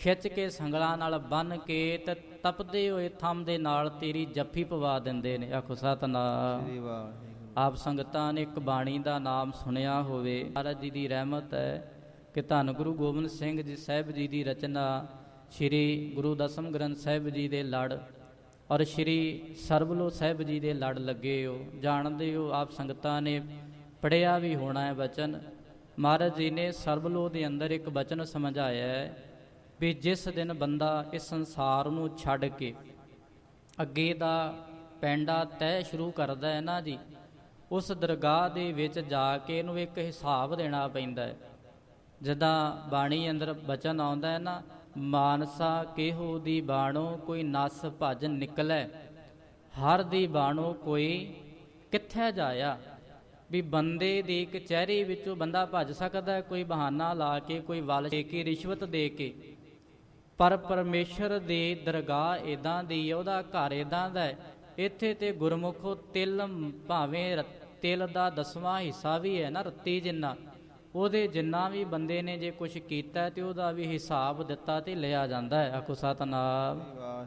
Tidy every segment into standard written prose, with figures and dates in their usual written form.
ਖਿੱਚ ਕੇ ਸੰਗਲਾਂ ਨਾਲ ਬੰਨ੍ਹ ਕੇ ਤੇ ਤਪਦੇ ਹੋਏ ਥੰਮ ਦੇ ਨਾਲ ਤੇਰੀ ਜੱਫੀ ਪਵਾ ਦਿੰਦੇ ਨੇ। ਆਖੋ ਸਤਿਨਾਮ। ਆਪ ਸੰਗਤਾਂ ਨੇ ਇੱਕ ਬਾਣੀ ਦਾ ਨਾਮ ਸੁਣਿਆ ਹੋਵੇ। ਮਹਾਰਾਜ ਜੀ ਦੀ ਰਹਿਮਤ ਹੈ ਕਿ ਧੰਨ ਗੁਰੂ ਗੋਬਿੰਦ ਸਿੰਘ ਜੀ ਸਾਹਿਬ ਜੀ ਦੀ ਰਚਨਾ ਸ਼੍ਰੀ ਗੁਰੂ ਦਸਮ ਗ੍ਰੰਥ ਸਾਹਿਬ ਜੀ ਦੇ ਲੜ ਔਰ ਸ਼੍ਰੀ ਸਰਬਲੋ ਸਾਹਿਬ ਜੀ ਦੇ ਲੜ ਲੱਗੇ ਹੋ। ਜਾਣਦੇ ਹੋ, ਆਪ ਸੰਗਤਾਂ ਨੇ ਪੜ੍ਹਿਆ ਵੀ ਹੋਣਾ ਹੈ ਬਚਨ। ਮਹਾਰਾਜ ਜੀ ਨੇ ਸਰਬਲੋ ਦੇ ਅੰਦਰ ਇੱਕ ਬਚਨ ਸਮਝਾਇਆ ਹੈ ਵੀ ਜਿਸ ਦਿਨ ਬੰਦਾ ਇਸ ਸੰਸਾਰ ਨੂੰ ਛੱਡ ਕੇ ਅੱਗੇ ਦਾ ਪੈਂਡਾ ਤੈਅ ਸ਼ੁਰੂ ਕਰਦਾ ਹੈ ਨਾ ਜੀ, ਉਸ ਦਰਗਾਹ ਦੇ ਵਿੱਚ ਜਾ ਕੇ ਇਹਨੂੰ ਇੱਕ ਹਿਸਾਬ ਦੇਣਾ ਪੈਂਦਾ ਹੈ। ਜਿੱਦਾਂ ਬਾਣੀ ਅੰਦਰ ਬਚਨ ਆਉਂਦਾ ਹੈ ਨਾ, ਮਾਨਸਾ ਕਿਹੋ ਦੀ ਬਾਣੋ ਕੋਈ ਨਸ ਭਜ ਨਿਕਲੈ, ਹਰ ਦੀ ਬਾਣੋ ਕੋਈ ਕਿੱਥੇ ਜਾਇਆ। ਵੀ ਬੰਦੇ ਦੀ ਕਚਹਿਰੀ ਵਿੱਚੋਂ ਬੰਦਾ ਭੱਜ ਸਕਦਾ, ਕੋਈ ਬਹਾਨਾ ਲਾ ਕੇ, ਕੋਈ ਵੱਲ ਦੇ ਕੇ, ਰਿਸ਼ਵਤ ਦੇ ਕੇ, ਪਰ ਪਰਮੇਸ਼ਰ ਦੀ ਦਰਗਾਹ ਇੱਦਾਂ ਦੀ, ਉਹਦਾ ਘਰ ਇੱਦਾਂ ਦਾ ਹੈ। ਇੱਥੇ ਤੇ ਗੁਰਮੁਖੋ ਤਿਲ ਭਾਵੇਂ ਤਿਲ ਦਾ 10ਵਾਂ ਹਿੱਸਾ ਵੀ ਹੈ ਨਾ, ਰੱਤੀ ਜਿੰਨਾ, ਉਹਦੇ ਜਿੰਨਾ ਵੀ ਬੰਦੇ ਨੇ ਜੇ ਕੁਛ ਕੀਤਾ ਤੇ ਉਹਦਾ ਵੀ ਹਿਸਾਬ ਦਿੱਤਾ ਤੇ ਲਿਆ ਜਾਂਦਾ ਹੈ। ਆਖੋ ਸਤਿਨਾਮ।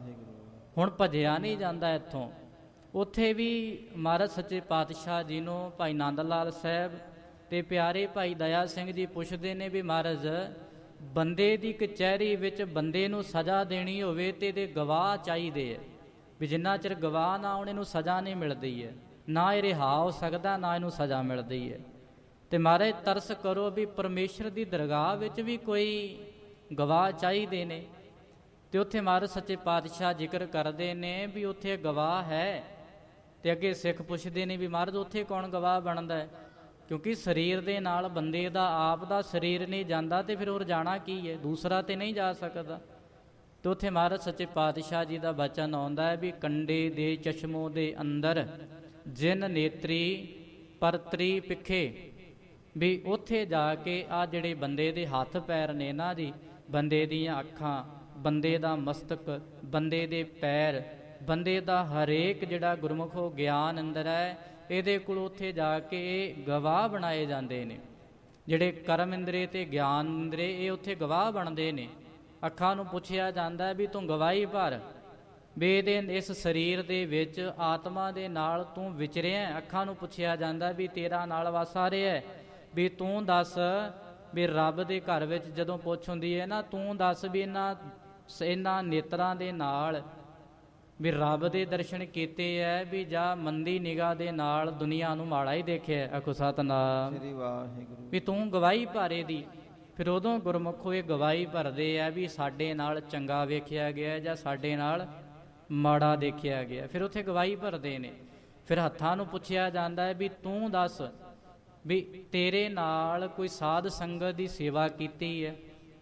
ਹੁਣ ਭੱਜਿਆ ਨਹੀਂ ਜਾਂਦਾ ਇੱਥੋਂ। ਉੱਥੇ ਵੀ ਮਹਾਰਾਜ ਸੱਚੇ ਪਾਤਸ਼ਾਹ ਜੀ ਨੂੰ ਭਾਈ ਨੰਦ ਲਾਲ ਸਾਹਿਬ ਤੇ ਪਿਆਰੇ ਭਾਈ ਦਇਆ ਸਿੰਘ ਜੀ ਪੁੱਛਦੇ ਨੇ ਵੀ ਮਹਾਰਾਜ, ਬੰਦੇ ਦੀ ਕਚਹਿਰੀ ਵਿੱਚ ਬੰਦੇ ਨੂੰ ਸਜ਼ਾ ਦੇਣੀ ਹੋਵੇ ਤੇ ਇਹਦੇ ਗਵਾਹ ਚਾਹੀਦੇ ਹੈ, ਵੀ ਜਿੰਨਾ ਚਿਰ ਗਵਾਹ ਨਾ ਆਉਣ ਇਹਨੂੰ ਸਜ਼ਾ ਨਹੀਂ ਮਿਲਦੀ ਹੈ, ਨਾ ਇਹ ਰਿਹਾ ਹੋ ਸਕਦਾ, ਨਾ ਇਹਨੂੰ ਸਜ਼ਾ ਮਿਲਦੀ ਹੈ। ਤੇ ਮਹਾਰਾਜ ਤਰਸ ਕਰੋ ਵੀ ਪਰਮੇਸ਼ਰ ਦੀ ਦਰਗਾਹ ਵਿੱਚ ਵੀ ਕੋਈ ਗਵਾਹ ਚਾਹੀਦੇ ਨੇ। ਤੇ ਉੱਥੇ ਮਹਾਰਾਜ ਸੱਚੇ ਪਾਤਸ਼ਾਹ ਜ਼ਿਕਰ ਕਰਦੇ ਨੇ ਵੀ ਉੱਥੇ ਗਵਾਹ ਹੈ। ਤੇ ਅੱਗੇ ਸਿੱਖ ਪੁੱਛਦੇ ਨੇ ਵੀ ਮਹਾਰਾਜ ਉੱਥੇ ਕੌਣ ਗਵਾਹ ਬਣਦਾ ਹੈ, ਕਿਉਂਕਿ ਸਰੀਰ ਦੇ ਨਾਲ ਬੰਦੇ ਦਾ ਆਪ ਦਾ ਸਰੀਰ ਨਹੀਂ ਜਾਂਦਾ ਤੇ ਫਿਰ ਹੋਰ ਜਾਣਾ ਕੀ ਹੈ, ਦੂਸਰਾ ਤੇ ਨਹੀਂ ਜਾ ਸਕਦਾ। ਤੇ ਉੱਥੇ ਮਹਾਰਾਜ ਸੱਚੇ ਪਾਤਸ਼ਾਹ ਜੀ ਦਾ ਬਚਨ ਆਉਂਦਾ ਹੈ ਵੀ ਕੰਡੇ ਦੇ ਚਸ਼ਮੋ ਦੇ ਅੰਦਰ ਜਿਨ ਨੇਤਰੀ ਪਰਤਰੀ ਪਿੱਖੇ, ਵੀ ਉੱਥੇ ਜਾ ਕੇ ਆ ਜਿਹੜੇ ਬੰਦੇ ਦੇ ਹੱਥ ਪੈਰ ਨੇ ਨਾ ਜੀ, ਬੰਦੇ ਦੀਆਂ ਅੱਖਾਂ, ਬੰਦੇ ਦਾ ਮਸਤਕ, ਬੰਦੇ ਦੇ ਪੈਰ, ਬੰਦੇ ਦਾ ਹਰੇਕ ਜਿਹੜਾ ਗੁਰਮੁਖੋ ਗਿਆਨ ਅੰਦਰ ਹੈ, ਇਹਦੇ ਕੋਲ ਉੱਥੇ ਜਾ ਕੇ ਇਹ ਗਵਾਹ ਬਣਾਏ ਜਾਂਦੇ ਨੇ। ਜਿਹੜੇ ਕਰਮ ਇੰਦਰੇ ਤੇ ਗਿਆਨ ਇੰਦਰੇ ਇਹ ਉੱਥੇ ਗਵਾਹ ਬਣਦੇ ਨੇ। ਅੱਖਾਂ ਨੂੰ ਪੁੱਛਿਆ ਜਾਂਦਾ ਵੀ ਤੂੰ ਗਵਾਹੀ ਭਰ ਵੀ ਇਹਦੇ ਇਸ ਸਰੀਰ ਦੇ ਵਿੱਚ ਆਤਮਾ ਦੇ ਨਾਲ ਤੂੰ ਵਿਚਰਿਆ। ਅੱਖਾਂ ਨੂੰ ਪੁੱਛਿਆ ਜਾਂਦਾ ਵੀ ਤੇਰਾ ਨਾਲ ਵਾਸਾ ਰਿਹਾ, ਵੀ ਤੂੰ ਦੱਸ ਵੀ ਰੱਬ ਦੇ ਘਰ ਵਿੱਚ ਜਦੋਂ ਪੁੱਛ ਹੁੰਦੀ ਹੈ ਨਾ, ਤੂੰ ਦੱਸ ਵੀ ਇਹਨਾਂ ਨੇਤਰਾਂ ਦੇ ਨਾਲ ਵੀ ਰੱਬ ਦੇ ਦਰਸ਼ਨ ਕੀਤੇ ਹੈ, ਵੀ ਜਾਂ ਮੰਦੀ ਨਿਗਾਹ ਦੇ ਨਾਲ ਦੁਨੀਆ ਨੂੰ ਮਾੜਾ ਹੀ ਦੇਖਿਆ। ਆਖੋ ਸਤਿਨਾਮ। ਵੀ ਤੂੰ ਗਵਾਹੀ ਭਾਰੇ ਦੀ। ਫਿਰ ਉਦੋਂ ਗੁਰਮੁਖੋ ਇਹ ਗਵਾਹੀ ਭਰਦੇ ਆ ਵੀ ਸਾਡੇ ਨਾਲ ਚੰਗਾ ਵੇਖਿਆ ਗਿਆ ਜਾਂ ਸਾਡੇ ਨਾਲ ਮਾੜਾ ਦੇਖਿਆ ਗਿਆ। ਫਿਰ ਉੱਥੇ ਗਵਾਹੀ ਭਰਦੇ ਨੇ। ਫਿਰ ਹੱਥਾਂ ਨੂੰ ਪੁੱਛਿਆ ਜਾਂਦਾ ਹੈ ਵੀ ਤੂੰ ਦੱਸ ਵੀ ਤੇਰੇ ਨਾਲ ਕੋਈ ਸਾਧ ਸੰਗਤ ਦੀ ਸੇਵਾ ਕੀਤੀ ਹੈ,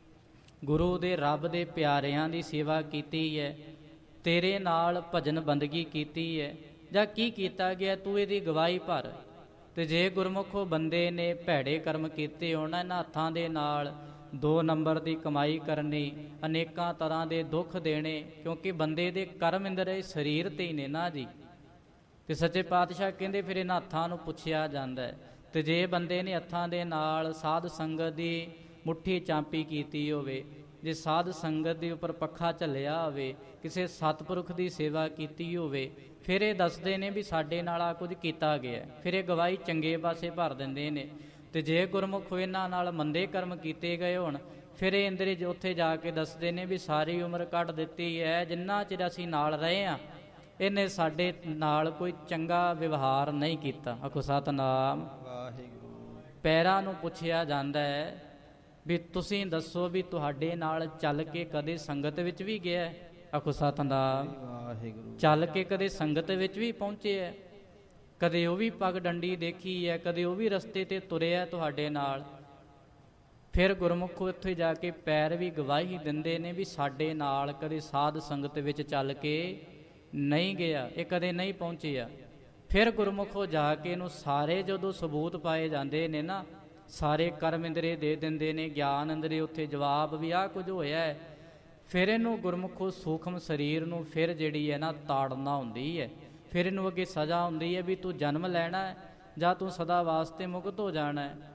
ਗੁਰੂ ਦੇ ਰੱਬ ਦੇ ਪਿਆਰਿਆਂ ਦੀ ਸੇਵਾ ਕੀਤੀ ਹੈ, ਤੇਰੇ ਨਾਲ ਭਜਨ ਬੰਦਗੀ ਕੀਤੀ ਹੈ, ਜਾਂ ਕੀ ਕੀਤਾ ਗਿਆ, ਤੂੰ ਇਹਦੀ ਗਵਾਹੀ ਭਰ। ਤੇ ਜੇ ਗੁਰਮੁਖੋ ਬੰਦੇ ਨੇ ਭੈੜੇ ਕਰਮ ਕੀਤੇ ਹੋਣ, ਇਹਨਾਂ ਹੱਥਾਂ ਦੇ ਨਾਲ 2 ਨੰਬਰ ਦੀ ਕਮਾਈ ਕਰਨੀ, ਅਨੇਕਾਂ ਤਰ੍ਹਾਂ ਦੇ ਦੁੱਖ ਦੇਣੇ, ਕਿਉਂਕਿ ਬੰਦੇ ਦੇ ਕਰਮ ਇੰਦਰ ਸਰੀਰ ਤੇ ਹੀ ਨੇ ਨਾ ਜੀ। ਤੇ ਸੱਚੇ ਪਾਤਸ਼ਾਹ ਕਹਿੰਦੇ ਫਿਰ ਇਹਨਾਂ ਹੱਥਾਂ ਨੂੰ ਪੁੱਛਿਆ ਜਾਂਦਾ ਹੈ। ਤੇ ਜੇ ਬੰਦੇ ਨੇ ਹੱਥਾਂ ਦੇ ਨਾਲ ਸਾਧ ਸੰਗਤ ਦੀ ਮੁੱਠੀ ਚਾਂਪੀ ਕੀਤੀ ਹੋਵੇ, ਜੇ ਸਾਧ ਸੰਗਤ ਦੇ ਉੱਪਰ ਪੱਖਾ ਝੱਲਿਆ ਹੋਵੇ, ਕਿਸੇ ਸਤਿਪੁਰਖ ਦੀ ਸੇਵਾ ਕੀਤੀ ਹੋਵੇ, ਫਿਰ ਇਹ ਦੱਸਦੇ ਨੇ ਵੀ ਸਾਡੇ ਨਾਲ ਆ ਕੁਝ ਕੀਤਾ ਗਿਆ। ਫਿਰ ਇਹ ਗਵਾਹੀ ਚੰਗੇ ਪਾਸੇ ਭਰ ਦਿੰਦੇ ਨੇ। ਤੇ ਜੇ ਗੁਰਮੁਖ ਇਹਨਾਂ ਨਾਲ ਮੰਦੇ ਕਰਮ ਕੀਤੇ ਗਏ ਹੋਣ, ਫਿਰ ਇਹ ਇੰਦਰੇ ਉੱਥੇ ਜਾ ਕੇ ਦੱਸਦੇ ਨੇ ਵੀ ਸਾਰੀ ਉਮਰ ਕੱਢ ਦਿੱਤੀ ਹੈ, ਜਿੰਨਾ ਚਿਰ ਅਸੀਂ ਨਾਲ ਰਹੇ ਹਾਂ ਇਹਨੇ ਸਾਡੇ ਨਾਲ ਕੋਈ ਚੰਗਾ ਵਿਵਹਾਰ ਨਹੀਂ ਕੀਤਾ। ਆਖੋ ਸਤਿਨਾਮ। ਪੈਰਾਂ ਨੂੰ ਪੁੱਛਿਆ ਜਾਂਦਾ ਹੈ ਵੀ ਤੁਸੀਂ ਦੱਸੋ ਵੀ ਤੁਹਾਡੇ ਨਾਲ ਚੱਲ ਕੇ ਕਦੇ ਸੰਗਤ ਵਿੱਚ ਵੀ ਗਿਆ? ਆਖੋ ਸਤਿਨਾਮ। ਚੱਲ ਕੇ ਕਦੇ ਸੰਗਤ ਵਿੱਚ ਵੀ ਪਹੁੰਚੇ ਹੈ? ਕਦੇ ਉਹ ਵੀ ਪੱਗ ਡੰਡੀ ਦੇਖੀ ਹੈ, ਕਦੇ ਉਹ ਵੀ ਰਸਤੇ ਤੇ ਤੁਰਿਆ ਤੁਹਾਡੇ ਨਾਲ? ਫਿਰ ਗੁਰਮੁਖੋ ਇੱਥੇ ਜਾ ਕੇ ਪੈਰ ਵੀ ਗਵਾਹੀ ਦਿੰਦੇ ਨੇ ਵੀ ਸਾਡੇ ਨਾਲ ਕਦੇ ਸਾਧ ਸੰਗਤ ਵਿੱਚ ਚੱਲ ਕੇ ਨਹੀਂ ਗਿਆ, ਇਹ ਕਦੇ ਨਹੀਂ ਪਹੁੰਚਿਆ। ਫਿਰ ਗੁਰਮੁਖੋ ਜਾ ਕੇ ਇਹਨੂੰ ਸਾਰੇ ਜਦੋਂ ਸਬੂਤ ਪਾਏ ਜਾਂਦੇ ਨੇ ਨਾ, ਸਾਰੇ ਕਰਮ ਇੰਦਰੇ ਦੇ ਦਿੰਦੇ ਨੇ, ਗਿਆਨ ਇੰਦਰੇ ਉੱਥੇ ਜਵਾਬ ਵੀ ਆਹ ਕੁਝ ਹੋਇਆ ਹੈ। ਫਿਰ ਇਹਨੂੰ ਗੁਰਮੁਖੋ ਸੂਖਮ ਸਰੀਰ ਨੂੰ ਫਿਰ ਜਿਹੜੀ ਹੈ ਨਾ ਤਾੜਨਾ ਹੁੰਦੀ ਹੈ। ਫਿਰ ਇਹਨੂੰ ਅੱਗੇ ਸਜ਼ਾ ਹੁੰਦੀ ਹੈ ਵੀ ਤੂੰ ਜਨਮ ਲੈਣਾ ਹੈ ਜਾਂ ਤੂੰ ਸਦਾ ਵਾਸਤੇ ਮੁਕਤ ਹੋ ਜਾਣਾ ਹੈ।